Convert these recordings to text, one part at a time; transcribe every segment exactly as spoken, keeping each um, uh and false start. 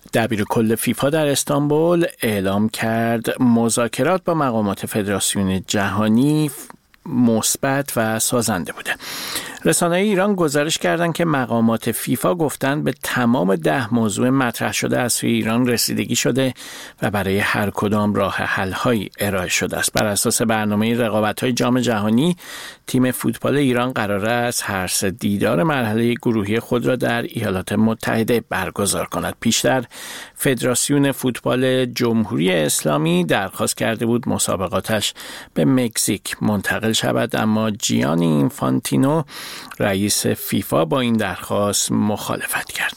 دبیرکل فیفا در استانبول اعلام کرد مذاکرات با مقامات فدراسیون جهانی مثبت و سازنده بوده. رسانه‌های ایران گزارش کردند که مقامات فیفا گفتند به تمام ده موضوع مطرح شده از سوی ایران رسیدگی شده و برای هر کدام راه حل‌هایی ارائه شده است. بر اساس برنامه رقابت‌های جام جهانی، تیم فوتبال ایران قرار است هر سه دیدار مرحله گروهی خود را در ایالات متحده برگزار کند. پیشتر فدراسیون فوتبال جمهوری اسلامی درخواست کرده بود مسابقاتش به مکزیک منتقل شود، اما جیانی اینفانتینو رئیس فیفا با این درخواست مخالفت کرد.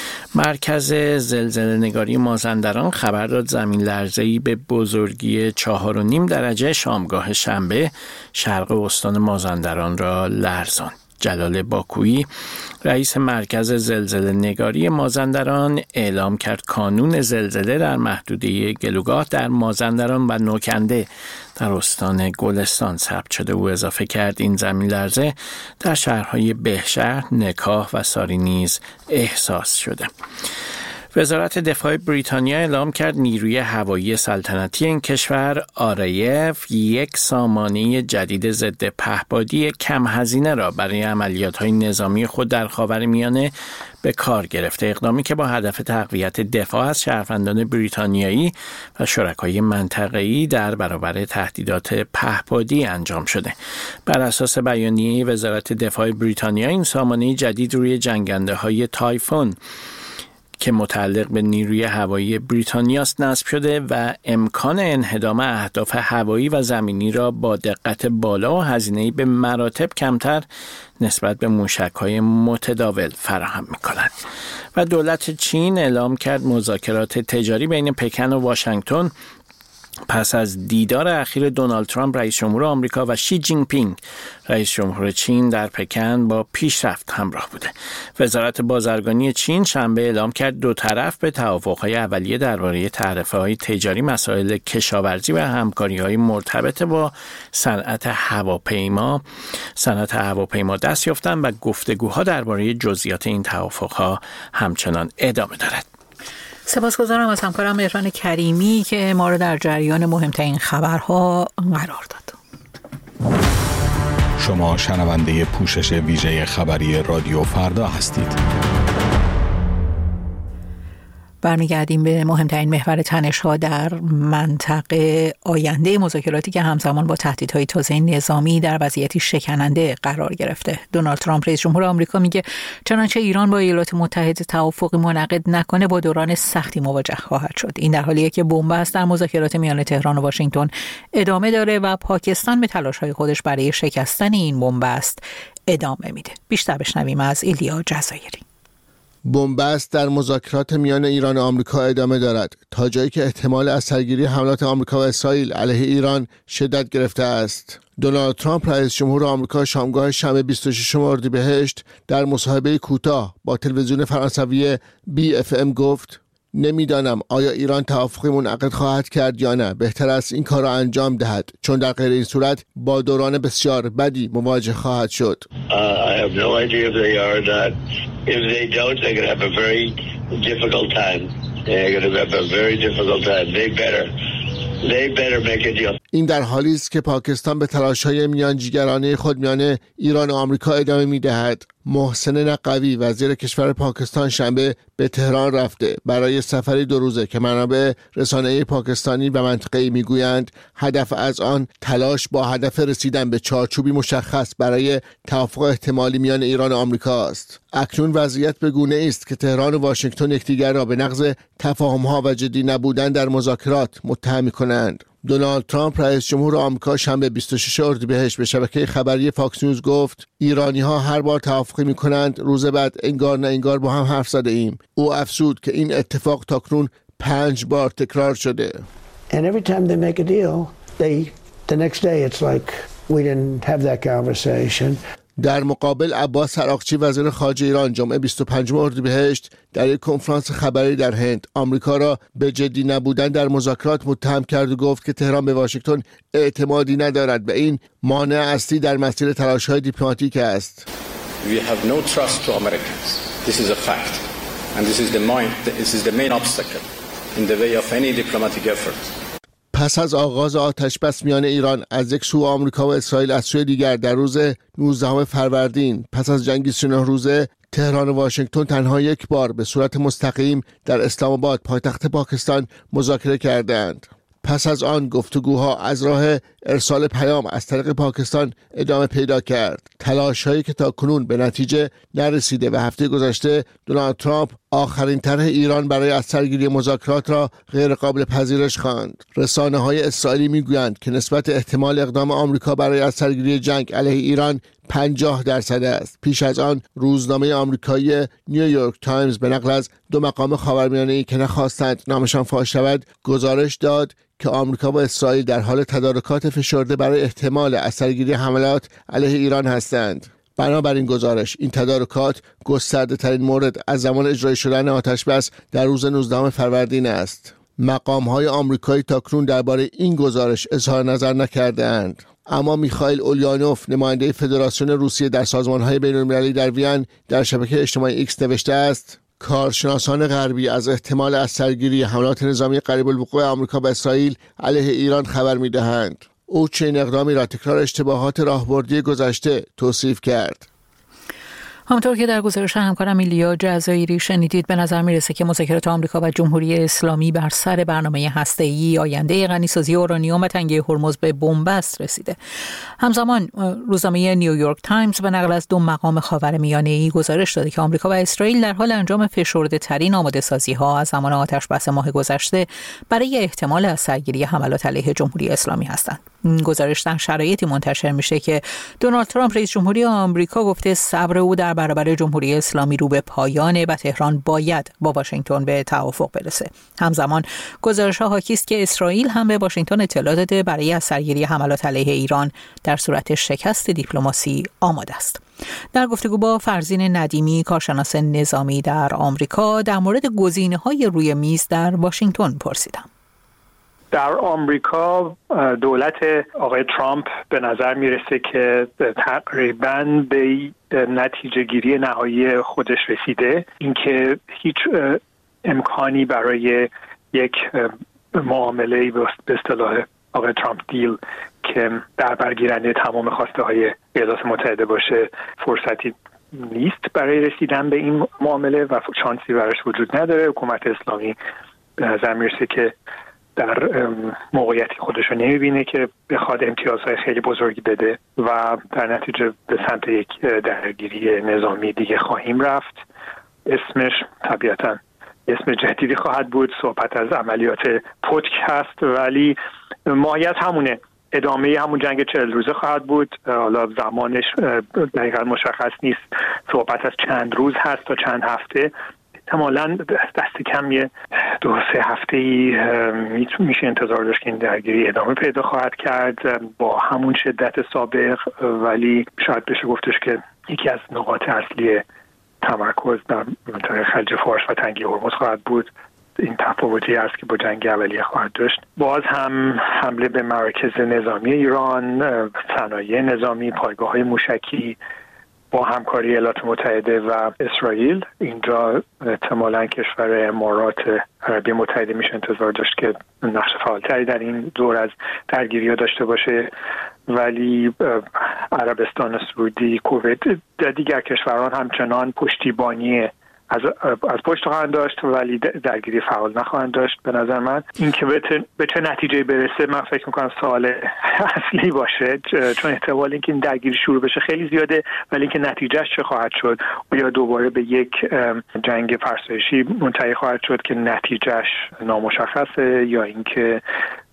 مرکز زلزله‌نگاری مازندران خبر داد زمین لرزه‌ای به بزرگی چهار و نیم درجه شامگاه شنبه شرق استان مازندران را لرزاند. جلال باکویی رئیس مرکز زلزله‌نگاری مازندران اعلام کرد کانون زلزله در محدوده گلوگاه در مازندران و نوکنده در استان گلستان ثبت شده. او اضافه کرد این زمین لرزه در شهرهای بهشهر، نکاه و ساری نیز احساس شده. وزارت دفاع بریتانیا اعلام کرد نیروی هوایی سلطنتی این کشور آرایف یک سامانه جدید ضد پهپادی کم هزینه را برای عملیات‌های نظامی خود در خاورمیانه به کار گرفته. اقدامی که با هدف تقویت دفاع از شهروندان بریتانیایی و شرکای منطقه‌ای در برابر تهدیدات پهپادی انجام شده. بر اساس بیانیه وزارت دفاع بریتانیا این سامانه جدید روی جنگنده‌های تایفون که متعلق به نیروی هوایی بریتانیاست نصب شده و امکان انهدام اهداف هوایی و زمینی را با دقت بالا و هزینه‌ای به مراتب کمتر نسبت به موشک‌های متداول فراهم می‌کند. و دولت چین اعلام کرد مذاکرات تجاری بین پکن و واشنگتن پس از دیدار اخیر دونالد ترامپ رئیس جمهور آمریکا و شی جین پینگ رئیس جمهور چین در پکن با پیشرفت همراه بوده. وزارت بازرگانی چین شنبه اعلام کرد دو طرف به توافق‌های اولیه درباره تعرفه‌های تجاری، مسائل کشاورزی و همکاری‌های مرتبط با صنعت هواپیما صنعت هواپیما دست یافتند و گفتگوها درباره جزئیات این توافق‌ها همچنان ادامه دارد. سپاسگزارم از همکارم مهران کریمی که ما را در جریان مهمترین خبرها قرار داد. شما شنونده پوشش ویژه خبری رادیو فردا هستید. برمیگردیم به مهمترین محور تنش‌ها در منطقه. آینده مذاکراتی که همزمان با تهدیدهای تازه نظامی در وضعیتی شکننده قرار گرفته. دونالد ترامپ رئیس جمهور آمریکا میگه چنانچه ایران با ایالات متحده توافقی منعقد نکنه با دوران سختی مواجه خواهد شد. این در حالیه که بنبست در مذاکرات میان تهران و واشنگتن ادامه داره و پاکستان به تلاش‌های خودش برای شکستن این بنبست ادامه میده. بیشتر بشنویم از ایلیا جزایری. بنبست در مذاکرات میان ایران و آمریکا ادامه دارد تا جایی که احتمال از سرگیری حملات آمریکا و اسرائیل علیه ایران شدت گرفته است. دونالد ترامپ رئیس جمهور آمریکا شامگاه شنبه بیست و ششم اردیبهشت در مصاحبه کوتاه با تلویزیون فرانسوی بی اف ام گفت نمیدانم آیا ایران توافقی منعقد خواهد کرد یا نه. بهتر است این کار را انجام دهد چون در غیر این صورت با دوران بسیار بدی مواجه خواهد شد. Uh, I have no idea if they are or not. If they don't, they're going to have a very difficult time. They're going to have a very difficult time. They better. They better make a deal. این در حالی است که پاکستان به تلاش‌های میانجیگرانه خود میان ایران و آمریکا ادامه می‌دهد. محسن نقوی وزیر کشور پاکستان شنبه به تهران رفته برای سفری دو روزه که منابع رسانه‌ای پاکستانی و منطقه‌ای میگویند هدف از آن تلاش با هدف رسیدن به چارچوبی مشخص برای توافق احتمالی میان ایران و آمریکا است. اکنون وضعیت به گونه است که تهران و واشنگتن یکدیگر را به نقض تفاهم‌ها و جدی نبودن در مذاکرات متهم می‌کنند. دونالد ترامپ رئیس جمهور آمریکا شنبه بیست و ششم اردیبهشت به شبکه خبری فاکس نیوز گفت ایرانی‌ها هر بار توافقی می‌کنند روز بعد انگار نه انگار با هم حرف زده ایم. او افزود که این اتفاق تاکنون پنج بار تکرار شده. And every time they make a deal, they the next day it's like we didn't have that conversation. در مقابل عباس عراقچی وزیر خارجه ایران جمعه بیست و پنجم اردیبهشت در یک کنفرانس خبری در هند آمریکا را به جدی نبودن در مذاکرات متهم کرد و گفت که تهران به واشنگتن اعتمادی ندارد و این مانع اصلی در مسیر تلاش‌های دیپلماتیک است. We have no trust to Americans. This is a fact. And this is the main this is the main obstacle in the way of any diplomatic effort. پس از آغاز آتش‌بس میان ایران از یک سو آمریکا و اسرائیل، از سوی دیگر در روز نوزدهم فروردین پس از جنگ سی و نه روزه، تهران و واشنگتن تنها یک بار به صورت مستقیم در اسلام آباد پایتخت پاکستان مذاکره کردند. پس از آن گفتگوها از راه ارسال پیام از طریق پاکستان ادامه پیدا کرد. تلاش‌هایی که تاکنون به نتیجه نرسیده و هفته گذشته دونالد ترامپ آخرین طرح ایران برای از سرگیری مذاکرات را غیر قابل پذیرش خواند. رسانه‌های اسرائیلی میگویند که نسبت احتمال اقدام آمریکا برای از سرگیری جنگ علیه ایران پنجاه درصد است. پیش از آن روزنامه آمریکایی نیویورک تایمز به نقل از دو مقام خاورمیانه‌ای که نخواستند نامشان فاش شود گزارش داد که آمریکا و اسرائیل در حال تدارکات فشرده برای احتمال از سرگیری حملات علیه ایران هستند. بنابراین گزارش این تدارکات گسترده ترین مورد از زمان اجرای شدن آتش‌بس در روز نوزدهم فروردین است. مقام‌های آمریکایی تاکنون درباره این گزارش اظهار نظر نکرده‌اند. اما میخائیل اولیانوف، نماینده فدراسیون روسیه در سازمان‌های بین‌المللی در وین، در شبکه اجتماعی ایکس نوشته است: کارشناسان غربی از احتمال از سرگیری حملات نظامی قریب الوقوع آمریکا و اسرائیل علیه ایران خبر می‌دهند. او چنین اقدامی را تکرار اشتباهات راهبردی گذشته توصیف کرد. همونطور که در گزارش همکارم ایلیا جزایری شنیدید، به نظر میرسه که مذاکرات آمریکا و جمهوری اسلامی بر سر برنامه هسته‌ای، آینده غنیسازی اورانیوم و تنگه هرمز به بنبست رسیده. همزمان روزنامه نیویورک تایمز به نقل از دو مقام خاورمیانه‌ای گزارش داده که آمریکا و اسرائیل در حال انجام فشرده ترین آماده سازی ها از زمان آتش‌بس ماه گذشته برای احتمال از سرگیری حملات علیه جمهوری اسلامی هستند. گزارش در شرایطی منتشر میشه که دونالد ترامپ رئیس جمهوری آمریکا گفته صبر او در برابر جمهوری اسلامی رو به پایانه و تهران باید با واشنگتن به توافق برسه. همزمان گزارش‌ها حاکی است که اسرائیل هم به واشنگتن اطلاع داده برای از سرگیری حملات علیه ایران در صورت شکست دیپلماسی آماده است. در گفتگو با فرزین ندیمی، کارشناس نظامی در آمریکا، در مورد گزینه‌های روی میز در واشنگتن پرسیدم. در آمریکا دولت آقای ترامپ به نظر میرسه که تقریباً به نتیجه گیری نهایی خودش رسیده، اینکه هیچ امکانی برای یک معامله به اصطلاح آقای ترامپ دیل که در برگیرنده تمام خواسته های ایالات متحده باشه فرصتی نیست برای رسیدن به این معامله و شانسی براش وجود نداره. حکومت اسلامی به نظر میرسه که در موقعیتی خودش رو نمیبینه که بخواد امتیازهای خیلی بزرگی بده و در نتیجه به سمت یک درگیری نظامی دیگه خواهیم رفت. اسمش طبیعتاً اسم جدیدی خواهد بود، صحبت از عملیات پتک هست، ولی ماهیت همونه، ادامه همون جنگ چهل روزه خواهد بود. حالا زمانش دقیقاً مشخص نیست، صحبت از چند روز هست تا چند هفته، احتمالاً دست کم یه دو سه هفته‌ای میشه انتظار داشت که این درگیری ادامه پیدا خواهد کرد با همون شدت سابق، ولی شاید بشه گفتش که یکی از نقاط اصلی تمرکز در منطقه خلیج فارس و تنگه هرمز خواهد بود. این تفاوتی است که با جنگ اولیه خواهد داشت. باز هم حمله به مراکز نظامی ایران، صنایع نظامی، پایگاه‌های موشکی با همکاری ایالات متحده و اسرائیل. اینجا احتمالاً کشور امارات عربی متحده میشه انتظار داشت که نقش فعالتری در این دور از درگیری‌ها داشته باشه، ولی عربستان سعودی، کویت و دیگر کشوران همچنان پشتیبانی از از پشت خواهند داشت، ولی درگیری فعال نخواهند داشت. به نظر من اینکه به چه نتیجه برسه، من فکر میکنم سوال اصلی باشه، چون احتمال اینکه این درگیری شروع بشه خیلی زیاده، ولی اینکه نتیجهش چه خواهد شد، یا دوباره به یک جنگ فرسایشی منتهی خواهد شد که نتیجهش نامشخصه، یا اینکه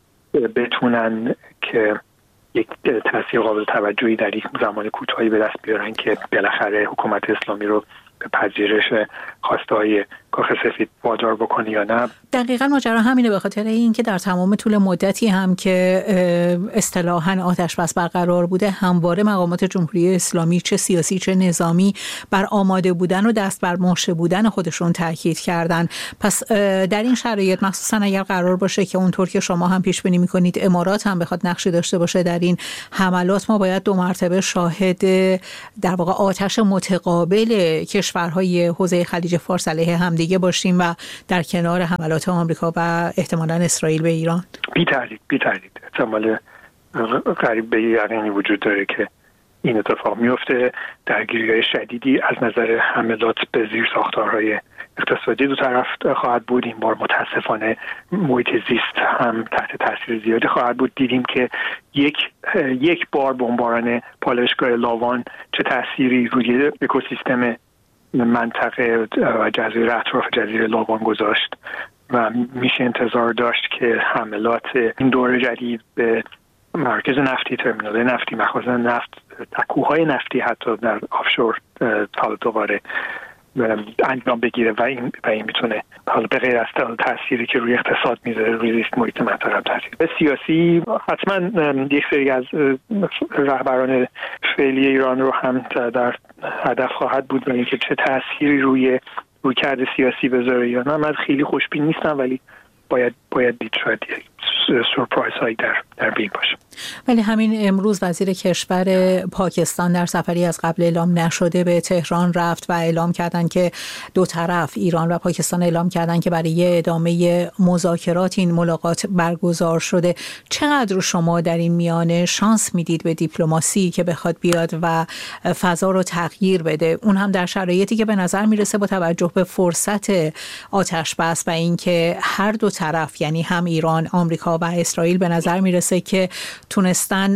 بتونن که یک تاثیر قابل توجهی در یک زمان کوتاهی به دست بیارن که بالاخره حکومت اسلامی رو به پذیرش خواسته‌های کاخ سفید وادار بکنه یا نه. دقیقاً ماجرا همینه، به خاطر اینکه در تمام طول مدتی هم که اصطلاحاً آتش‌بس برقرار بوده، همواره مقامات جمهوری اسلامی چه سیاسی چه نظامی بر آماده بودن و دست بر ماشه بودن خودشون تاکید کردن. پس در این شرایط، مخصوصاً اگر قرار باشه که اونطور که شما هم پیش بینی می‌کنید امارات هم بخواد نقشی داشته باشه در این حملات، ما باید دو مرتبه شاهد در واقع آتش متقابل کشورهای حوزه خلیج فارس علیه هم همدیگه باشیم و در کنار حملات آمریکا و احتمالاً اسرائیل به ایران؟ بی تردید بی تردید احتمال قریب به یقینی وجود داره که این اتفاق میفته. درگیری‌های شدیدی از نظر حملات به زیر ساختارهای اقتصادی دو طرف خواهد بود. این بار متاسفانه محیط زیست هم تحت تاثیر زیادی خواهد بود. دیدیم که یک یک بار بمباران پالایشگاه لاوان چه تأثیری روی اکوسیستم منطقه و جزیره اطراف جزیره لاوان گذاشت و میشه انتظار داشت که حملات این دور جدید به مرکز نفتی، ترمینال نفتی، مخازن نفت، تکوهای نفتی حتی در آفشور حالا دوباره انجام بگیره و این و این میتونه حالا به غیر از تأثیری که روی اقتصاد میذاره روی زیست محیط منطقه هم تاثیر به سیاسی. حتما یک سری از رهبران فعلی ایران رو هم در هدف خواهد بود و اینکه چه تأثیری روی رویکرد سیاسی بذاره یا نه. من خیلی خوشبین نیستم ولی باید باید دید شاید سورپرایز هایی در در بین باشه. ولی همین امروز وزیر کشور پاکستان در سفری از قبل اعلام نشده به تهران رفت و اعلام کردن که دو طرف ایران و پاکستان اعلام کردن که برای ادامه مذاکرات این ملاقات برگزار شده. چقدر شما در این میانه شانس میدید به دیپلماسی که بخواد بیاد و فضا رو تغییر بده، اون هم در شرایطی که به نظر میرسه با توجه به فرصت آتش بس و اینکه هر دو طرف یعنی هم ایران، آمریکا و اسرائیل به نظر میرسه که تونستن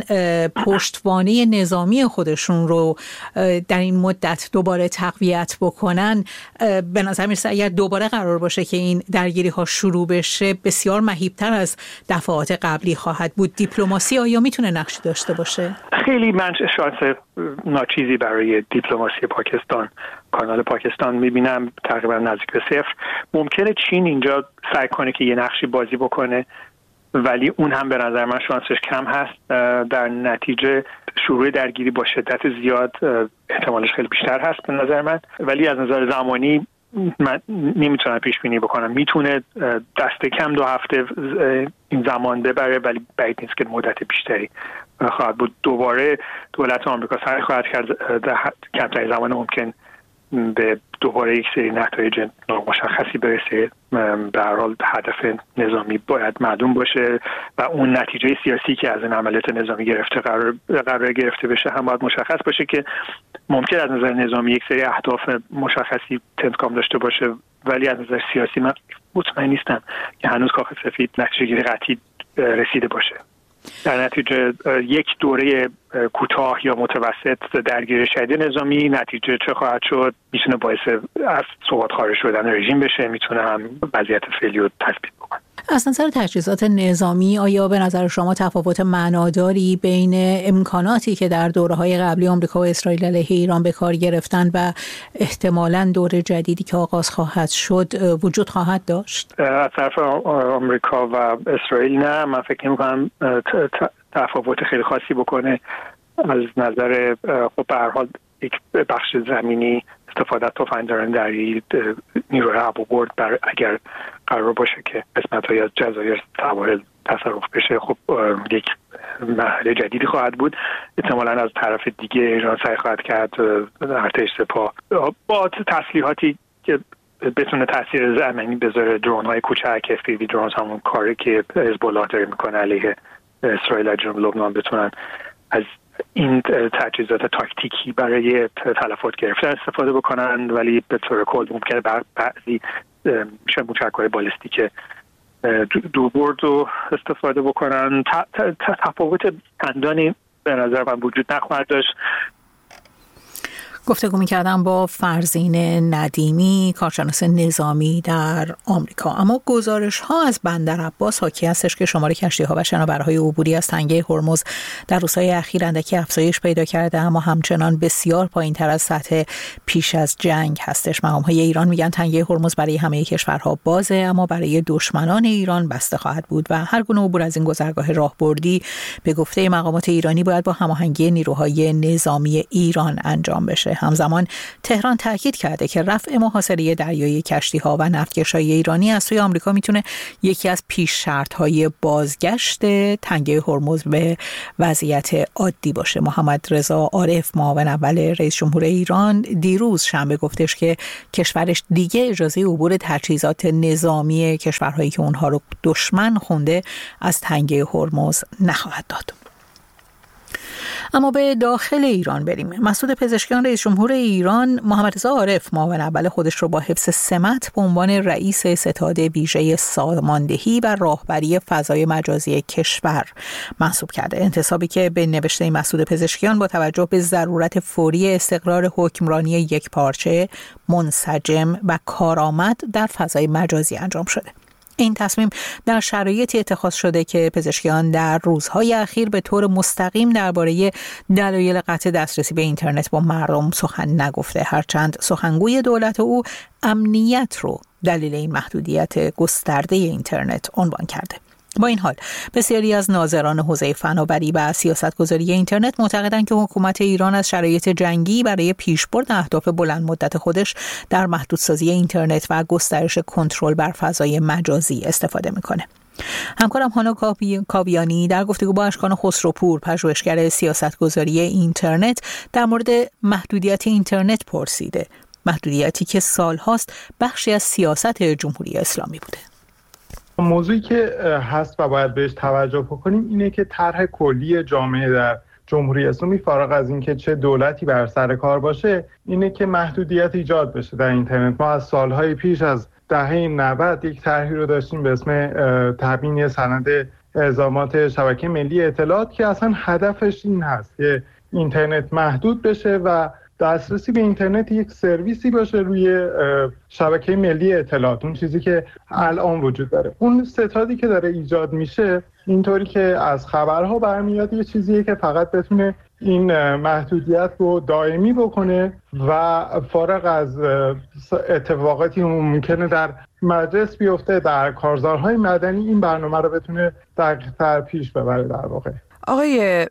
پشتوانه نظامی خودشون رو در این مدت دوباره تقویت بکنن، به نظر میرسه اگر دوباره قرار باشه که این درگیری ها شروع بشه بسیار مهیبتر از دفعات قبلی خواهد بود. دیپلماسی آیا میتونه نقشی داشته باشه؟ خیلی من شانس ناچیزی برای دیپلماسی پاکستان، کانال پاکستان میبینم تقریبا نزدیک به صفر. ممکنه چین اینجا سعی کنه که یه نقشی بازی بکنه ولی اون هم به نظر من شانسش کم هست. در نتیجه شروع درگیری با شدت زیاد احتمالش خیلی بیشتر هست به نظر من، ولی از نظر زمانی من نمیتونم پیش بینی بکنم. میتونه دست کم دو هفته این زمان ببره ولی بعید نیست که مدت بیشتری خواهد بود. دوباره دولت آمریکا سعی خواهد کرد در کمترین زمان ممکن به دوباره یک سری نتایج مشخصی برسه. به هر حال هدف نظامی باید معلوم باشه و اون نتیجه سیاسی که از این عملیات نظامی گرفته قرار قرار گرفته بشه هم باید مشخص باشه که ممکن از نظر نظامی یک سری اهداف مشخصی تنظیم داشته باشه ولی از نظر سیاسی من مطمئن نیستم که هنوز کاخ سفید نتیجه‌گیری قطعی رسیده باشه. در نتیجه یک دوره کوتاه یا متوسط درگیری شدید نظامی نتیجه چه خواهد شد میتونه باعث از ثبات خارج شدن رژیم بشه، میتونه هم وضعیت فعلی رو تثبیت بکنه. از نظر تجهیزات نظامی آیا به نظر شما تفاوت معناداری بین امکاناتی که در دوره‌های قبلی آمریکا و اسرائیل علیه ایران به کار گرفتن و احتمالاً دوره جدیدی که آغاز خواهد شد وجود خواهد داشت؟ از طرف آمریکا و اسرائیل نه، من فکر نمی‌کنم تفاوت خیلی خاصی بکنه. از نظر خب به هر حال یک بخش زمینی استفاده از تفنگداران دریایی، نیروی هوابرد بر اگر قرار باشه که قسمت‌های از جزایر سواحل تصرف بشه خب یک مرحله جدیدی خواهد بود. احتمالاً از طرف دیگه ایران سعی خواهد کرد ارتش سپاه با تسلیحاتی که بتونه تاثیر زمینی بذاره درون‌های کوچک اف پی وی درونز، همون کاری که حزب الله داره میکنه علیه اسرائیل از جنوب لبنان، بتونن از این تجهیزات تاکتیکی برای تلفات گرفتن استفاده بکنن ولی به طور کل ممکنه بعضی میشه موشک‌های بالستیک دوربرد رو استفاده بکنن. تفاوت چندانی به نظر من وجود نخواهد داشت. گفتگو می‌کردم با فرزین ندیمی، کارشناس نظامی در آمریکا. اما گزارش‌ها از بندر عباس حاکی هستش که شمار کشتی‌ها و شناورهای عبوری از تنگه هرمز در روزهای اخیر اندکی افزایش پیدا کرده اما همچنان بسیار پایین‌تر از سطح پیش از جنگ هستش. مقام‌های ایران میگن تنگه هرمز برای همه کشورها بازه اما برای دشمنان ایران بسته خواهد بود و هر گونه عبور از این گذرگاه راهبردی به گفته مقامات ایرانی باید با هماهنگی نیروهای نظامی ایران انجام بشه. داره. همزمان تهران تاکید کرده که رفع محاصره دریایی کشتی‌ها و نفتکش‌های ایرانی از سوی آمریکا میتونه یکی از پیش شرط‌های بازگشت تنگه هرمز به وضعیت عادی باشه. محمد رضا عارف معاون اول رئیس جمهور ایران دیروز شنبه گفتش که کشورش دیگه اجازه عبور تجهیزات نظامی کشورهایی که اونها رو دشمن خونده از تنگه هرمز نخواهد داد. اما به داخل ایران بریم. مسعود پزشکیان رئیس جمهور ایران محمد رضا عارف معاون اول خودش رو با حفظ سمت به عنوان رئیس ستاد ویژه ساماندهی و راهبری فضای مجازی کشور منصوب کرده. انتصابی که به نوشته مسعود پزشکیان با توجه به ضرورت فوری استقرار حکمرانی یکپارچه، منسجم و کارآمد در فضای مجازی انجام شده. این تصمیم در شرایطی اتخاذ شده که پزشکیان در روزهای اخیر به طور مستقیم درباره دلایل قطع دسترسی به اینترنت با مردم سخن نگفته، هرچند سخنگوی دولت او امنیت رو دلیل این محدودیت گسترده اینترنت عنوان کرده. با این حال بسیاری از ناظران حوزه فناوری و سیاستگذاری اینترنت معتقدند که حکومت ایران از شرایط جنگی برای پیشبرد اهداف بلند مدت خودش در محدودسازی اینترنت و گسترش کنترل بر فضای مجازی استفاده میکنه. همکارم هانا کاویانی در گفتگو با اشکان خسروپور، پژوهشگر سیاستگذاری اینترنت، در مورد محدودیت اینترنت پرسیده. محدودیتی که سالهاست بخشی از سیاست جمهوری اسلامی بوده. موضوعی که هست و باید بهش توجه بکنیم اینه که طرح کلی جامعه در جمهوری اسلامی، فارغ از اینکه چه دولتی بر سر کار باشه، اینه که محدودیت ایجاد بشه در اینترنت. ما از سالهای پیش از دهه نود یک طرحی رو داشتیم به اسم تبیین سند الزامات شبکه ملی اطلاعات که اصلا هدفش این هست که اینترنت محدود بشه و دسترسی به اینترنت یک سرویسی باشه روی شبکه ملی اطلاعات، اون چیزی که الان وجود داره. اون ستادی که داره ایجاد میشه اینطوری که از خبرها برمیاد یه چیزیه که فقط بتونه این محدودیت رو دائمی بکنه و فارغ از اتفاقاتی ممکنه در مجلس بیفته، در کارزارهای مدنی این برنامه رو بتونه دقیق‌تر پیش ببره. در واقع آقای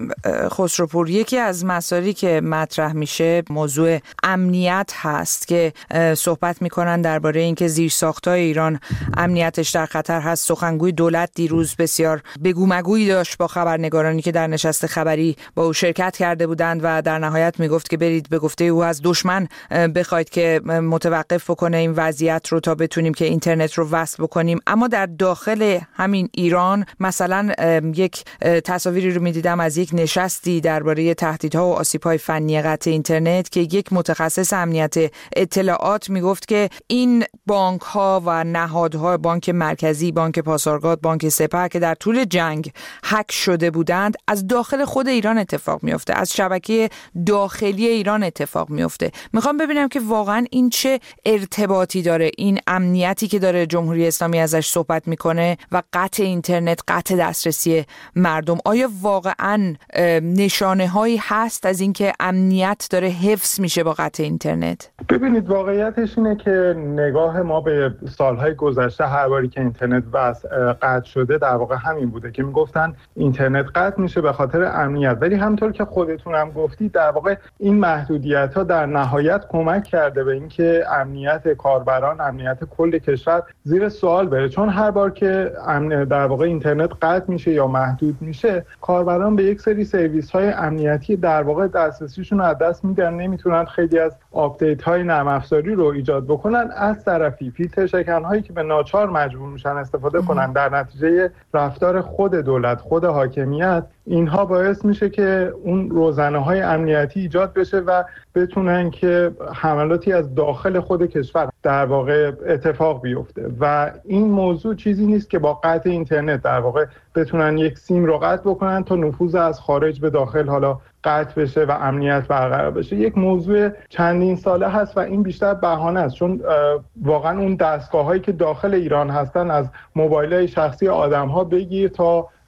خسروپور، یکی از مسائلی که مطرح میشه موضوع امنیت هست که صحبت میکنن درباره اینکه زیرساخت‌های ایران امنیتش در خطر هست. سخنگوی دولت دیروز بسیار بگو مگویی داشت با خبرنگارانی که در نشست خبری با او شرکت کرده بودند و در نهایت میگفت که برید به گفته او از دشمن بخواید که متوقف بکنه این وضعیت رو تا بتونیم که اینترنت رو وصل بکنیم. اما در داخل همین ایران مثلا یک تصاویری رو می‌دیدم از یک نشستی درباره تهدیدها و آسیب‌های فنی قطع اینترنت که یک متخصص امنیت اطلاعات میگفت که این بانک‌ها و نهادها، بانک مرکزی، بانک پاسارگاد، بانک سپه که در طول جنگ هک شده بودند، از داخل خود ایران اتفاق میفته، از شبکه داخلی ایران اتفاق میفته. میخوام ببینم که واقعا این چه ارتباطی داره، این امنیتی که داره جمهوری اسلامی ازش صحبت میکنه و قطع اینترنت، قطع دسترسی مردم، آیا واقعا نشانه هایی هست از اینکه امنیت داره حفظ میشه با قطع اینترنت؟ ببینید، واقعیتش اینه که نگاه ما به سالهای گذشته هر باری که اینترنت بس قطع شده در واقع همین بوده که میگفتن اینترنت قطع میشه به خاطر امنیت، ولی همونطور که خودتون هم گفتید در واقع این محدودیت ها در نهایت کمک کرده به اینکه امنیت کاربران، امنیت کل کشور زیر سوال بره، چون هر بار که در واقع اینترنت قطع میشه یا محدود میشه، کاربران به یک سری سرویس های امنیتی در واقع دسترسیشون رو از دست میدن، نمیتونن خیلی از آپدیت های نرم افزاری رو ایجاد بکنن. از طرفی فیلتر شکن هایی که به ناچار مجبور میشن استفاده کنن در نتیجه رفتار خود دولت، خود حاکمیت، اینها باعث میشه که اون روزنه های امنیتی ایجاد بشه و بتونن که حملاتی از داخل خود کشور در واقع اتفاق بیفته. و این موضوع چیزی نیست که با قطع اینترنت در واقع بتونن یک سیم رو قطع بکنن تا نفوذ از خارج به داخل حالا قطع بشه و امنیت برقرار بشه. یک موضوع چندین ساله هست و این بیشتر بهانه است، چون واقعا اون دستگاه‌هایی که داخل ایران هستن، از موبایل‌های شخصی آدم‌ها بگیر تا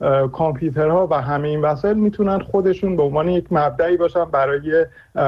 کامپیوترها و همه این وسایل میتونن خودشون به عنوان یک مبدأی باشن برای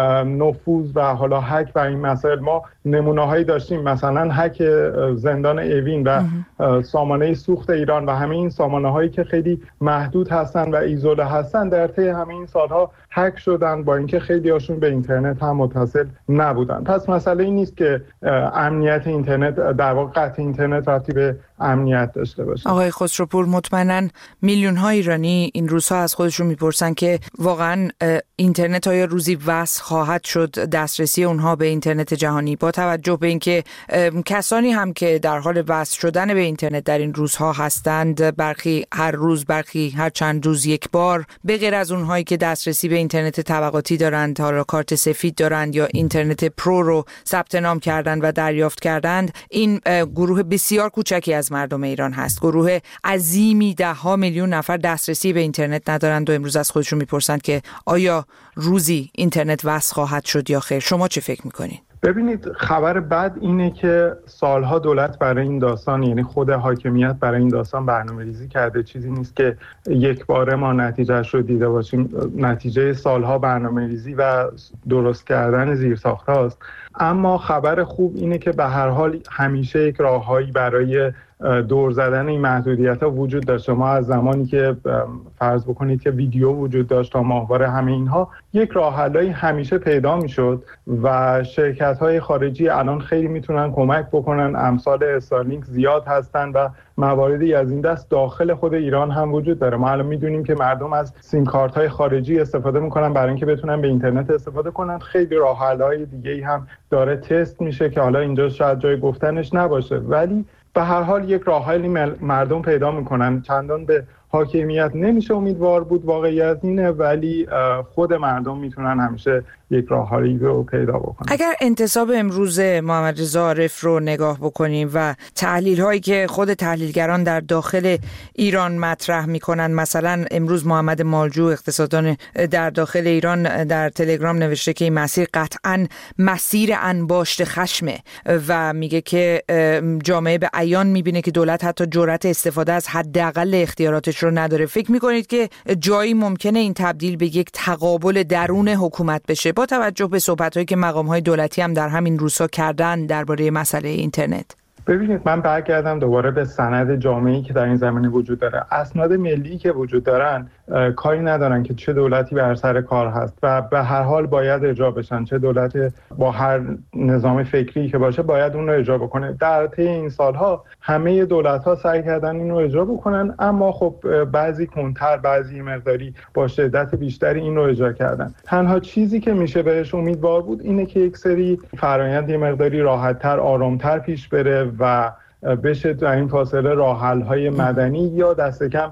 نفوذ و حالا هک و این مسائل. ما نمونه‌هایی داشتیم، مثلا هک زندان اوین و سامانه سوخت ایران و همه این سامانه‌هایی که خیلی محدود هستن و ایزوله هستن در طی همه این سالها هک شدن، با اینکه خیلی هاشون به اینترنت هم متصل نبودن. پس مسئله این نیست که امنیت اینترنت در واقع قطع اینترنت ربطی به امنیت داشته باشه. آقای خسروپور، مطمئناً میلیون ها ایرانی این روزها از خودشون میپرسن که واقعاً اینترنت آیا روزی وصل خواهد شد، دسترسی اونها به اینترنت جهانی، با توجه به اینکه کسانی هم که در حال وصل شدن به اینترنت در این روزها هستند، برخی هر روز، برخی هر چند روز یک بار، به غیر از اونهایی که دسترسی به اینترنت طبقاتی دارند، حالا کارت سفید دارند یا اینترنت پرو رو ثبت نام کردند و دریافت کردند، این گروه بسیار کوچکی از مردم ایران هست. گروه عظیمی، ده ها میلیون نفر دسترسی به اینترنت ندارند و امروز از خودشون میپرسند که آیا روزی اینترنت وصل خواهد شد یا خیر. شما چه فکر میکنید؟ ببینید، خبر بد اینه که سالها دولت برای این داستان، یعنی خود حاکمیت برای این داستان برنامه‌ریزی کرده. چیزی نیست که یک باره ما نتیجهش رو دیده باشیم. نتیجه سالها برنامه‌ریزی و درست کردن زیرساخت‌هاست. اما خبر خوب اینه که به هر حال همیشه یک راههایی برای دور زدن این محدودیت‌ها وجود داشته. ما از زمانی که فرض بکنید که ویدیو وجود داشت تا ماهواره، همه اینها یک راه حل‌ای همیشه پیدا می‌شد و شرکت‌های خارجی الان خیلی میتونن کمک بکنن. امثال استارلینک زیاد هستن و مواردی از این دست داخل خود ایران هم وجود داره. ما الان میدونیم که مردم از سیم کارت‌های خارجی استفاده میکنن برای اینکه بتونن به اینترنت استفاده کنن. خیلی راه حل‌های دیگه‌ای هم داره تست میشه که حالا اینجا شاید جای گفتنش نباشه، ولی به هر حال یک راه حلی مردم پیدا میکنن. چندان به حاکمیت نمیشه امیدوار بود، واقعیت اینه، ولی خود مردم میتونن همیشه یک راه حلی رو پیدا بکنن. اگر انتصاب امروز محمد رضا عارف رو نگاه بکنیم و تحلیل هایی که خود تحلیلگران در داخل ایران مطرح میکنن، مثلا امروز محمد مالجو اقتصاددان در داخل ایران در تلگرام نوشته که این مسیر قطعاً مسیر انباشت خشمه و میگه که جامعه به عیان میبینه که دولت حتی جرأت استفاده از حداقل اختیاراتش رو نداره. فکر میکنید که جایی ممکنه این تبدیل به یک تقابل درون حکومت بشه، با توجه به صحبت‌هایی که مقام‌های دولتی هم در همین روزها کردن درباره مسئله اینترنت؟ ببینید، من برگردم دوباره به سند جامعه‌ای که در این زمینه وجود داره. اسناد ملی که وجود دارن کاری ندارن که چه دولتی بر سر کار هست و به هر حال باید اجرا بشن. چه دولت با هر نظام فکری که باشه باید اون رو اجرا بکنه. در طی این سالها همه دولت‌ها سعی کردن این رو اجرا بکنن، اما خب بعضی کنتر، بعضی مقداری با شدت بیشتری این رو اجرا کردن. تنها چیزی که میشه بهش امیدوار بود اینه که یک سری فرآیند یه مقداری راحت‌تر، آرام‌تر پیش بره و بشه در این فاصله راه حل‌های مدنی یا دست کم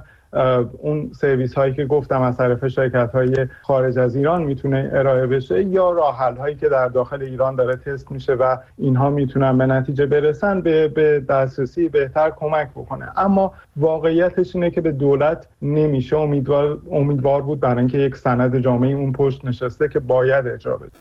اون سرویس هایی که گفتم از طرف شرکت های خارج از ایران میتونه ارائه بشه، یا راه حل هایی که در داخل ایران داره تست میشه و اینها میتونن به نتیجه برسن، به به دسترسی بهتر کمک بکنه. اما واقعیتش اینه که به دولت نمیشه امیدوار امیدوار بود، برای اینکه یک سند جامعی اون پشت نشسته که باید اجرا بشه.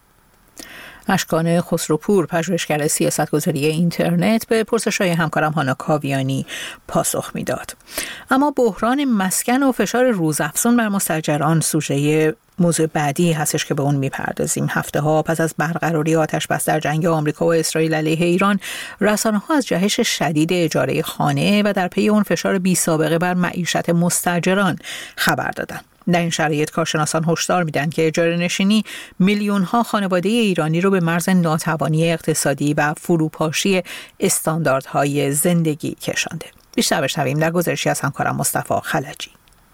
اشکان خسروپور، پژوهشگر سیاستگذاری اینترنت، به پرسش‌های همکارم هانا کاویانی پاسخ میداد. اما بحران مسکن و فشار روزافزون بر مستاجران سوژه موضوع بعدی هستش که به اون میپردازیم. هفته ها پس از برقراری آتش بس در جنگ آمریکا و اسرائیل علیه ایران، رسانه‌ها از جهش شدید اجاره خانه و در پی اون فشار بی سابقه بر معیشت مستاجران خبر دادن. در این شرایط کارشناسان هشدار میدن که اجاره نشینی میلیون ها خانواده ایرانی رو به مرز ناتوانی اقتصادی و فروپاشی استانداردهای زندگی کشانده. بیشتر بشنویم در گزارشی از همکارم مصطفی خلجی.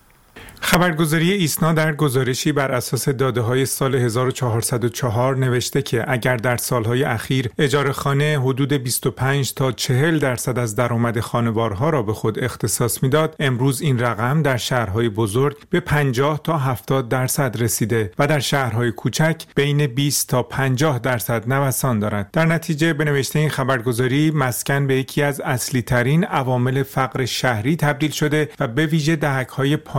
خبرگزاری ایسنا در گزارشی بر اساس داده‌های سال هزار و چهارصد و چهار نوشته که اگر در سالهای اخیر اجاره خانه حدود بیست و پنج تا چهل درصد از درآمد خانوارها را به خود اختصاص میداد، امروز این رقم در شهرهای بزرگ به پنجاه تا هفتاد درصد رسیده و در شهرهای کوچک بین بیست تا پنجاه درصد نوسان دارد. در نتیجه به نوشته این خبرگزاری، مسکن به یکی از اصلی ترین عوامل فقر شهری تبدیل شده و به ویژه دهک‌های پایین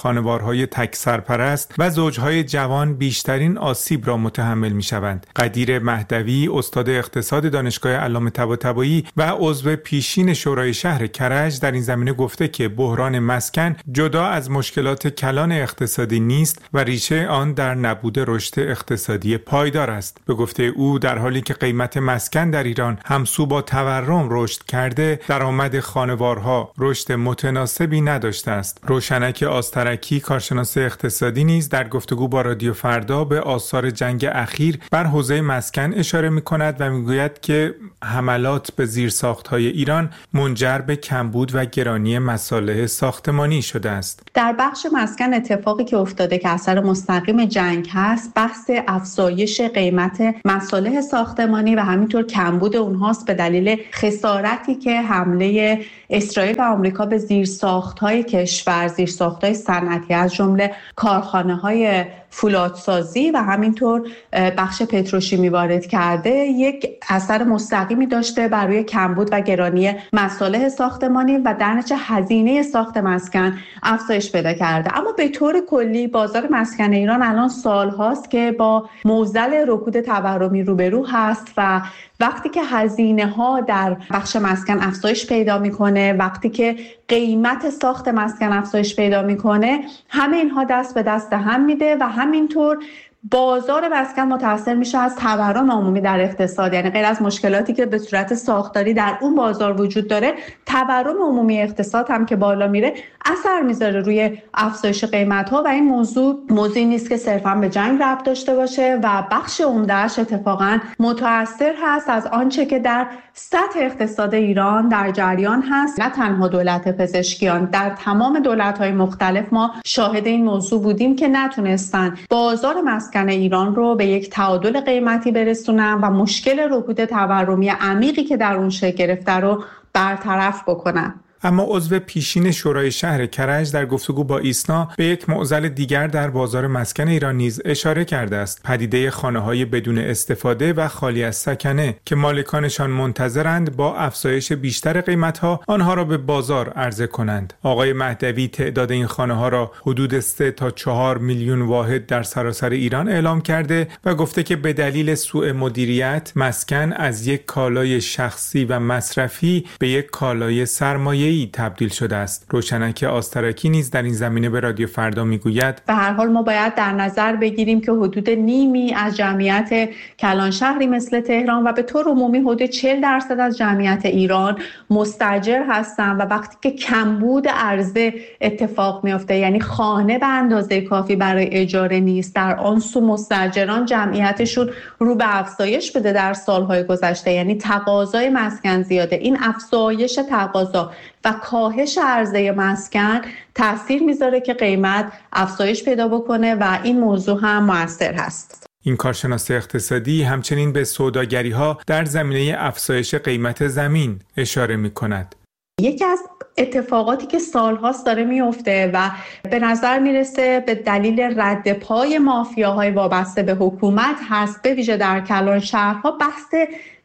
خانوارهای تک سرپرست و زوجهای جوان بیشترین آسیب را متحمل می‌شوند. قدیر مهدوی، استاد اقتصاد دانشگاه علامه طباطبایی و عضو پیشین شورای شهر کرج در این زمینه گفته که بحران مسکن جدا از مشکلات کلان اقتصادی نیست و ریشه آن در نبود رشد اقتصادی پایدار است. به گفته او در حالی که قیمت مسکن در ایران همسو با تورم رشد کرده، درآمد خانوارها رشد متناسبی نداشته است. روشنک آسترکی، کارشناس اقتصادی، نیز در گفتگو با رادیو فردا به آثار جنگ اخیر بر حوزه مسکن اشاره می‌کند و می‌گوید که حملات به زیرساخت‌های ایران منجر به کمبود و گرانی مصالح ساختمانی شده است. در بخش مسکن اتفاقی که افتاده که اثر مستقیم جنگ هست، بحث افزایش قیمت مصالح ساختمانی و همینطور کمبود اونهاست به دلیل خسارتی که حمله اسرائیل و آمریکا به زیرساخت‌های کشور، زیرساخت‌های صنعتی از جمله کارخانه‌های فولادسازی و همینطور بخش پتروشیمی وارد کرده، یک اثر مستقیمی داشته بر روی کمبود و گرانی مصالح ساختمانی و در نتیجه هزینه ساخت مسکن افزایش پیدا کرده. اما به طور کلی بازار مسکن ایران الان سال‌هاست که با معضل رکود تورمی روبرو هست و وقتی که هزینه ها در بخش مسکن افزایش پیدا میکنه، وقتی که قیمت ساخت مسکن افزایش پیدا میکنه، همه اینها دست به دست هم میده و همینطور بازار مسکن متاثر میشه از تورم عمومی در اقتصاد. یعنی غیر از مشکلاتی که به صورت ساختاری در اون بازار وجود داره، تورم عمومی اقتصاد هم که بالا میره اثر میذاره روی افزایش قیمت ها و این موضوع موضوعی نیست که صرفا به جنگ ربط داشته باشه و بخش عمده‌اش اتفاقا متاثر هست از آنچه که در سطح اقتصاد ایران در جریان هست. نه تنها دولت پزشکیان، در تمام دولت‌های مختلف ما شاهد این موضوع بودیم که نتونستن بازار مسکن ایران رو به یک تعادل قیمتی برسونن و مشکل رکود تورمی عمیقی که در اون شکل گرفته رو برطرف بکنن. اما عضو پیشین شورای شهر کرج در گفتگو با ایسنا به یک معضل دیگر در بازار مسکن ایران نیز اشاره کرده است: پدیده خانه‌های بدون استفاده و خالی از سکنه که مالکانشان منتظرند با افزایش بیشتر قیمت‌ها آنها را به بازار عرضه کنند. آقای مهدوی تعداد این خانه‌ها را حدود سه تا چهار میلیون واحد در سراسر ایران اعلام کرده و گفته که به دلیل سوء مدیریت مسکن از یک کالای شخصی و مصرفی به یک کالای سرمایه تبدیل شده است. روشنک آسترکی نیز در این زمینه به رادیو فردا میگوید به هر حال ما باید در نظر بگیریم که حدود نیمی از جمعیت کلان شهری مثل تهران و به طور عمومی حدود چهل درصد از جمعیت ایران مستاجر هستند و وقتی که کمبود عرضه اتفاق میفته، یعنی خانه به اندازه کافی برای اجاره نیست، در آن سو مستاجران جمعیتشون رو به افزایش بده در سالهای گذشته، یعنی تقاضای مسکن زیاده. این افزایش تقاضا و کاهش عرضه مسکن تأثیر میذاره که قیمت افزایش پیدا بکنه و این موضوع هم مؤثر هست. این کارشناس اقتصادی همچنین به سوداگری‌ها در زمینه افزایش قیمت زمین اشاره می‌کند. یکی از اتفاقاتی که سالهاست داره میفته و به نظر میرسه به دلیل رد پای مافیاهای وابسته به حکومت هست، به ویژه در کلان شهرها، بحث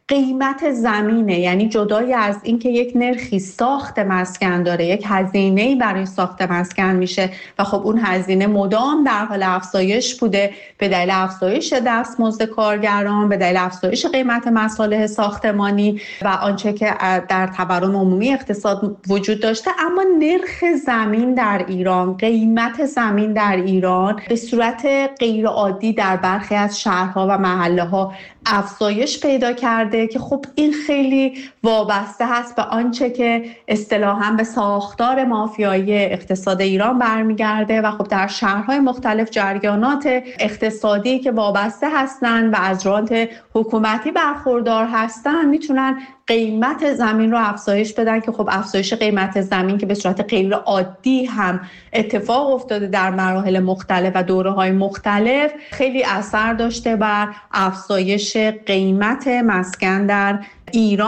قیمت زمینه. یعنی جدای از اینکه یک نرخی ساخت مسکن داره، یک هزینه‌ای برای ساخت مسکن میشه و خب اون هزینه مدام در حال افزایش بوده به دلیل افزایش دستمزد کارگران، به دلیل افزایش قیمت مصالح ساختمانی و آنچه که در تورم عمومی اقتصاد وجود داشته. اما نرخ زمین در ایران، قیمت زمین در ایران به صورت غیر عادی در برخی از شهرها و محله‌ها افزایش پیدا کرده که خب این خیلی وابسته هست به آنچه که اصطلاحاً به ساختار مافیایی اقتصاد ایران برمیگرده و خب در شهرهای مختلف جریانات اقتصادی که وابسته هستند و از رانت حکومتی برخوردار هستند میتونن قیمت زمین رو افزایش بدن که خب افزایش قیمت زمین که به صورت غیر عادی هم اتفاق افتاده در مراحل مختلف و دوره‌های مختلف خیلی اثر داشته بر افزایش قیمت مسکن در ایران.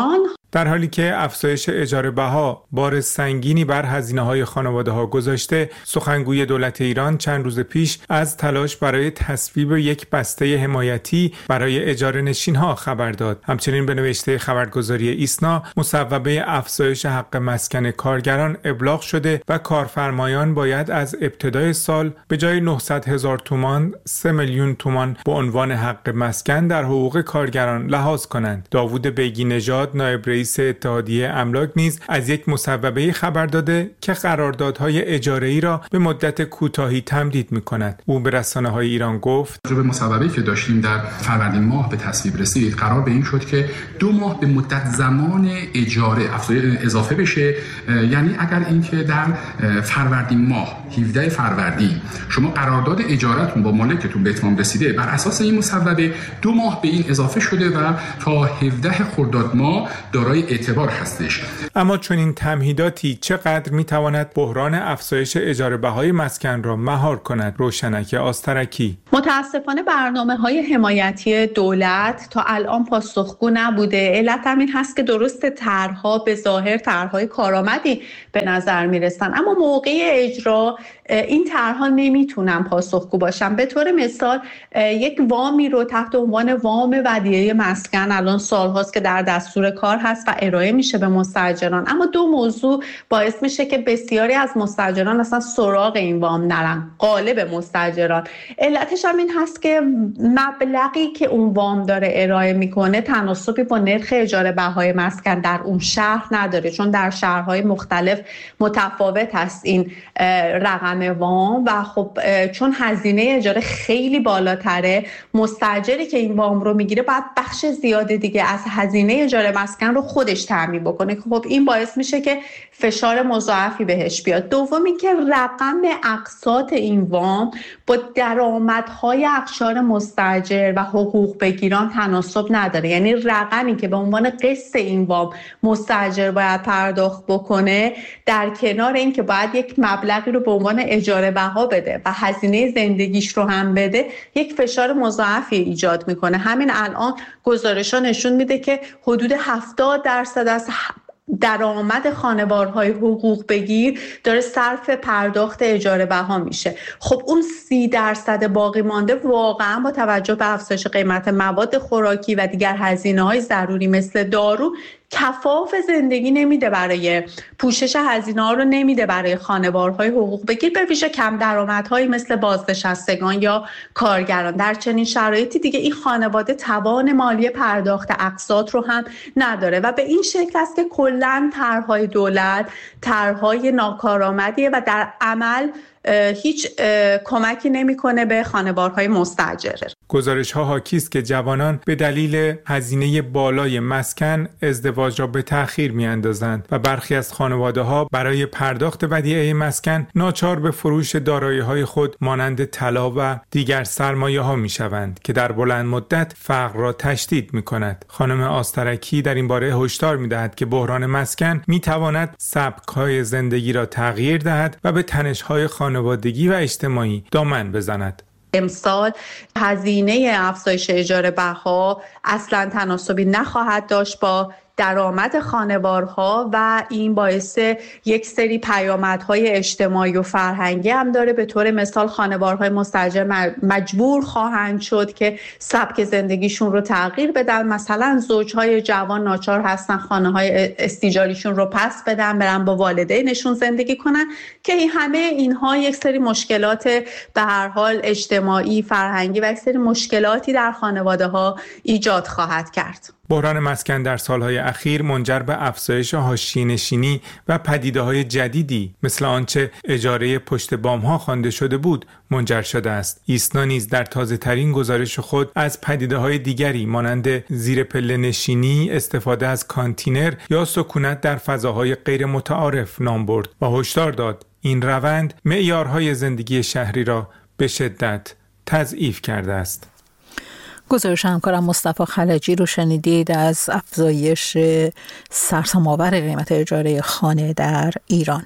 در حالی که افزایش اجاره بها بار سنگینی بر هزینه‌های خانواده‌ها گذاشته، سخنگوی دولت ایران چند روز پیش از تلاش برای تصویب یک بسته حمایتی برای اجاره نشین‌ها خبر داد. همچنین به نوشته خبرگزاری ایسنا، مصوبه افزایش حق مسکن کارگران ابلاغ شده و کارفرمایان باید از ابتدای سال به جای نهصد هزار تومان سه میلیون تومان به عنوان حق مسکن در حقوق کارگران لحاظ کنند. داوود بیگی نژاد، نایب رئیس اتحادیه املاک، نیز از یک مصوبه خبر داده که قراردادهای اجاره‌ای را به مدت کوتاهی تمدید می‌کند. او به رسانه‌های ایران گفت: به مصوبه‌ای که داشتیم در فروردین ماه به تصویب رسید، قرار به این شد که دو ماه به مدت زمان اجاره اضافه بشه. یعنی اگر اینکه در فروردین ماه هفدهم فروردین شما قرارداد اجارتون با مالکتون به اتمام رسیده، بر اساس این مصوبه دو ماه به این اضافه شده و تا هفدهم خرداد ماه دارای اعتبار هستش. اما چون این تمهیداتی چقدر میتواند بحران افزایش اجاره بهای مسکن را مهار کند؟ روشنک آسترکی: متاسفانه برنامه‌های حمایتی دولت تا الان پاسخگو نبوده. علت هم این هست که درست طرح‌ها به ظاهر طرح‌های کارآمدی به نظر میرسن، اما موقع اجرا این طرح‌ها نمیتونن پاسخگو باشن. به طور مثال یک وامی رو تحت عنوان وام ودیعه مسکن الان سال‌هاست که در دستور کار هست و ارائه میشه به مستاجران، اما دو موضوع باعث میشه که بسیاری از مستاجران اصلا سراغ این وام نرن، غالب مستاجران. علتش هم این هست که مبلغی که اون وام داره ارائه میکنه تناسبی با نرخ اجاره بهای مسکن در اون شهر نداره، چون در شهرهای مختلف متفاوت هست این رقم وام و خب چون هزینه اجاره خیلی بالاتره، مستاجری که این وام رو میگیره باید بخش زیاده دیگه از هزینه اجاره مسکن رو خودش تامین بکنه. خب این باعث میشه که فشار مضاعفی بهش بیاد. دومی که رقم اقساط این وام با درآمدهای اقشار مستاجر و حقوق بگیران تناسب نداره، یعنی رقمی که به عنوان قسط این وام مستاجر باید پرداخت بکنه در کنار این که باید یک مبلغی رو به عنوان اجاره بها بده و هزینه زندگیش رو هم بده، یک فشار مضاعفی ایجاد میکنه. همین الان گزارش‌ها نشون میده که حدود هفتاد درصد از درآمد خانوارهای حقوق بگیر داره صرف پرداخت اجاره بها میشه. خب اون سی درصد باقی مانده واقعا با توجه به افزایش قیمت مواد خوراکی و دیگر هزینه‌های ضروری مثل دارو کفاف زندگی نمیده، برای پوشش هزینه‌ها رو نمیده برای خانوارهای حقوق بگیر، به ویژه کم درآمدهایی مثل بازنشستگان یا کارگران. در چنین شرایطی دیگه این خانواده توان مالی پرداخت اقساط رو هم نداره و به این شکل است که کلاً طرح‌های دولت طرح‌های ناکارآمدیه و در عمل هیچ کمکی نمیکنه به خانوارهای مستاجر. گزارش‌ها حاکی است که جوانان به دلیل هزینه بالای مسکن ازدواج را به تأخیر می‌اندازند و برخی از خانواده‌ها برای پرداخت ودیعه مسکن ناچار به فروش دارایی‌های خود مانند طلا و دیگر سرمایه‌ها می‌شوند که در بلند مدت فقر را تشدید می‌کند. خانم آسترکی در این باره هشدار می‌دهد که بحران مسکن می‌تواند سبک‌های زندگی را تغییر دهد و به تنش‌های خانوادگی و اجتماعی دامن بزند. امسال هزینه افزایش اجاره بها اصلا تناسبی نخواهد داشت با درآمد خانوارها و این باعث یک سری پیامدهای اجتماعی و فرهنگی هم داره. به طور مثال خانوارهای مستاجر مجبور خواهند شد که سبک زندگیشون رو تغییر بدن. مثلا زوجهای جوان ناچار هستن خانه‌های استیجاریشون رو پس بدن، برن با والدینشون زندگی کنن که این همه اینها یک سری مشکلات به هر حال اجتماعی، فرهنگی و یک سری مشکلاتی در خانواده‌ها ایجاد خواهد کرد. بحران مسکن در سالهای اخیر منجر به افزایش حاشیه‌نشینی و پدیده‌های جدیدی مثل آنچه اجاره پشت بام‌ها خوانده شده بود منجر شده است. ایسنا نیز در تازه‌ترین گزارش خود از پدیده‌های دیگری مانند زیر پله نشینی، استفاده از کانتینر یا سکونت در فضاهای غیر متعارف نام برد و هشدار داد این روند معیارهای زندگی شهری را به شدت تضعیف کرده است. گزارش همکارم مصطفی خلجی رو شنیدید از افزایش سرسام‌آور قیمت اجاره خانه در ایران.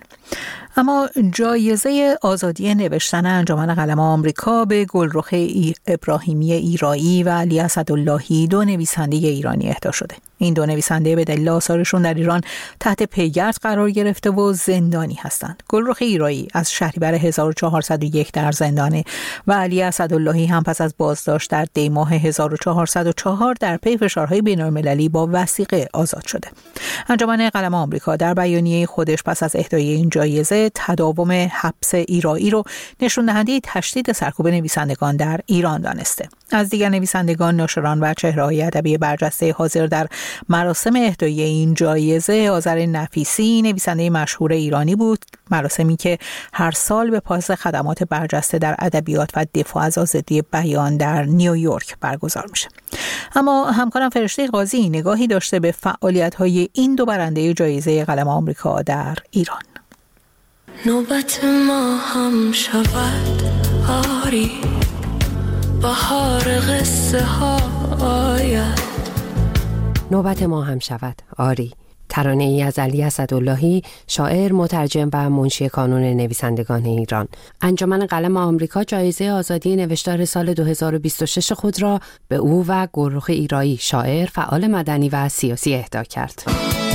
اما جایزه آزادی نوشتن انجمن قلم آمریکا به گلرخ ابراهیمی ایرایی و علی اسداللهی، دو نویسنده ایرانی، اهدا شده. این دو نویسنده به دلیل آثارشون در ایران تحت پیگرد قرار گرفته و زندانی هستند. گلرخ ایرایی از شهریور هزار و چهارصد و یک در زندانه و علی اسداللهی هم پس از بازداشت در دی ماه هزار و چهارصد و چهار در پی فشارهای بین‌المللی با وثیقه آزاد شده. انجمن قلم آمریکا در بیانیه خودش پس از اهدای این جایزه تداوم حبس ایرایی رو نشون دهنده تشدید سرکوب نویسندگان در ایران دانسته. از دیگر نویسندگان، ناشران و چهره‌های ادبی برجسته حاضر در مراسم اهدای این جایزه آذر نفیسی نویسنده مشهور ایرانی بود، مراسمی که هر سال به پاس خدمات برجسته در ادبیات و دفاع از آزادی بیان در نیویورک برگزار میشه. اما همکارم فرشته قاضی نگاهی داشته به فعالیت‌های این دو برنده جایزه قلم آمریکا در ایران. نوبت ما هم شود آری، بهار قصه ها آید. نوبت ما هم شود آری، ترانه ای از علی اسداللهی، شاعر، مترجم و منشی کانون نویسندگان ایران. انجمن قلم آمریکا جایزه آزادی نوشتار سال دو هزار و بیست و شش خود را به او و گلرخ ایرایی، شاعر، فعال مدنی و سیاسی اهدا کرد.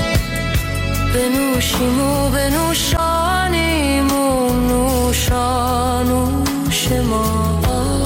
بنوشیم و بنوشانیم و نوشانوش ما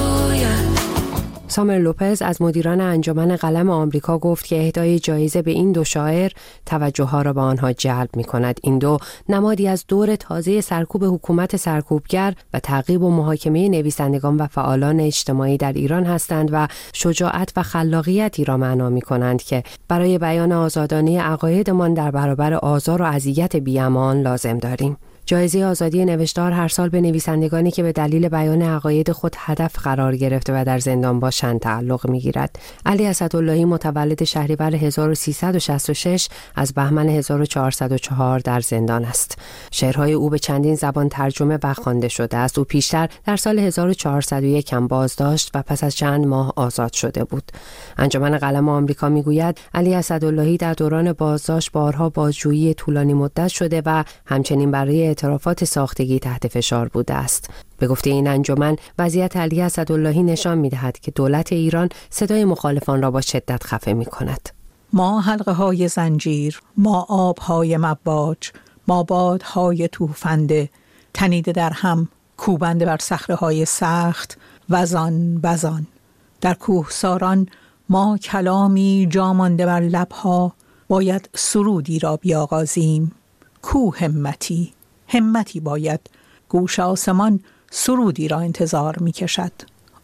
آید. سامر لوپز از مدیران انجمن قلم آمریکا گفت که اهدای جایزه به این دو شاعر توجه ها را به آنها جلب می کند. این دو نمادی از دور تازه سرکوب حکومت سرکوبگر و تعقیب و محاکمه نویسندگان و فعالان اجتماعی در ایران هستند و شجاعت و خلاقیتی را معنا می کنند که برای بیان آزادانه عقایدمان در برابر آزار و اذیت بی‌امان لازم داریم. جایزه آزادی نوشتار هر سال به نویسندگانی که به دلیل بیان عقاید خود هدف قرار گرفته و در زندان باشند تعلق می‌گیرد. علی اسداللهی متولد شهریور هزار و سیصد و شصت و شش از بهمن هزار و چهارصد و چهار در زندان است. شعرهای او به چندین زبان ترجمه و خوانده شده است. او پیشتر در سال هزار و چهارصد و یک هم بازداشت و پس از چند ماه آزاد شده بود. انجمن قلم آمریکا میگوید علی اسداللهی در دوران بازداشت بارها بازجویی طولانی مدت شده و همچنین برای اعترافات ساختگی تحت فشار بوده است. به گفته این انجمن، وضعیت علی اسداللهی نشان می‌دهد که دولت ایران صدای مخالفان را با شدت خفه می‌کند. ما حلقه های زنجیر، ما آب های مواج، ما باد های توفنده، تنیده در هم، کوبنده بر صخره های سخت، وزان وزان. در کوه ساران ما کلامی جامانده بر لبها، باید سرودی را بیاغازیم. کو همتی، همتی باید، گوش آسمان سرودی را انتظار می کشد.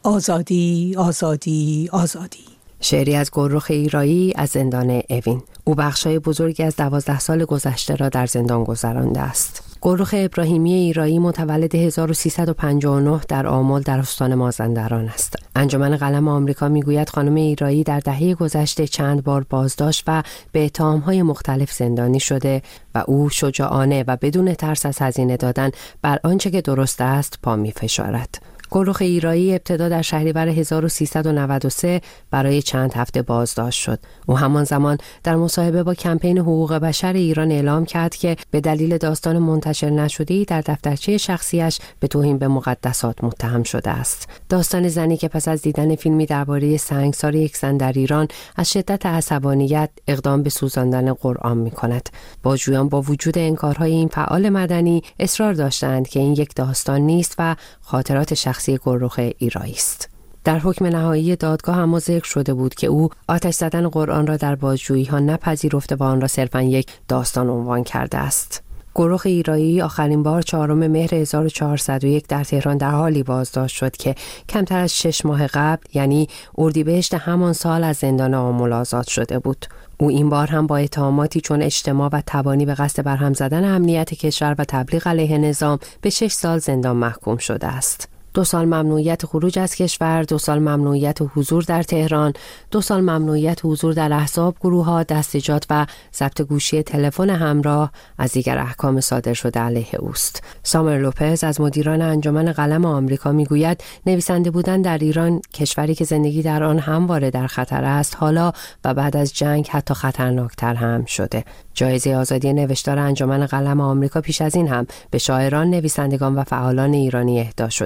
آزادی، آزادی، آزادی. شعری از گلرخ ایرایی از زندان اوین. او بخشای بزرگی از دوازده سال گذشته را در زندان گذرانده است. گلرخ ابراهیمی ایرایی متولد هزار و سیصد و پنجاه و نه در آمل در استان مازندران است. انجمن قلم آمریکا میگوید خانم ایرایی در دهه گذشته چند بار بازداشت و به اتهام‌های مختلف زندانی شده و او شجاعانه و بدون ترس از هزینه دادن بر آنچه که درست است پا می‌فشارد. گلرخ ایرایی ابتدا در شهریور هزار و سیصد و نود و سه برای چند هفته بازداشت شد. او همان زمان در مصاحبه با کمپین حقوق بشر ایران اعلام کرد که به دلیل داستان منتشر نشده‌ای در دفترچه شخصیش به توهین به مقدسات متهم شده است. داستان زنی که پس از دیدن فیلمی درباره سنگسار یک زن در ایران از شدت عصبانیت اقدام به سوزاندن قرآن می‌کند. بازجویان با وجود انکارهای این فعال مدنی اصرار داشتند که این یک داستان نیست و خاطرات شخصی گلرخ ایرایی است. در حکم نهایی دادگاه اما ذکر شده بود که او آتش زدن قرآن را در بازجویی ها نپذیرفته و آن را صرفاً یک داستان عنوان کرده است. گلرخ ایرایی آخرین بار چهارم مهر هزار و چهارصد و یک در تهران در حالی بازداشت شد که کمتر از شش ماه قبل، یعنی اردیبهشت همان سال، از زندان آمل آزاد شده بود. او این بار هم با اتهاماتی چون اجتماع و تبانی به قصد برهم زدن امنیت کشور و تبلیغ علیه نظام به شش سال زندان محکوم شده است. دو سال ممنوعیت خروج از کشور، دو سال ممنوعیت حضور در تهران، دو سال ممنوعیت حضور در احزاب، گروه‌ها، دستجات و ضبط گوشی تلفن همراه از دیگر احکام صادر شده علیه اوست. سامر لوپز از مدیران انجمن قلم آمریکا میگوید نویسنده بودن در ایران، کشوری که زندگی در آن همواره در خطر است، حالا و بعد از جنگ حتی خطرناکتر هم شده. جایزه آزادی نوشتار انجمن قلم آمریکا پیش از این هم به شاعران، نویسندگان و فعالان ایرانی اهدا شده بود.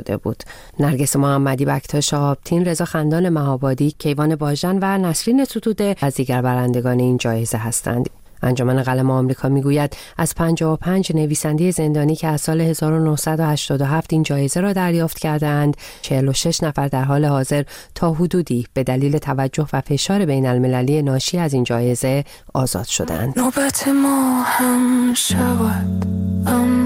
نرگس محمدی، بکتا شهاب‌تین، رضا خندان مهابادی، کیوان باژن و نسرین ستوده از دیگر برندگان این جایزه هستند. انجمن قلم آمریکا میگوید از پنجاه و پنج نویسنده زندانی که از سال هزار و نهصد و هشتاد و هفت این جایزه را دریافت کردند، چهل و شش نفر در حال حاضر تا حدودی به دلیل توجه و فشار بین المللی ناشی از این جایزه آزاد شدند. نوبت ما هم شود